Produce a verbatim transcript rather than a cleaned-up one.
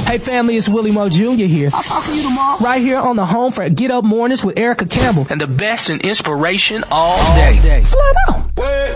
Hey family, it's Willie Mo Junior here. I'll talk to you tomorrow. Right here on the home for Get Up Mornings with Erica Campbell. And the best in inspiration all day. Flat out.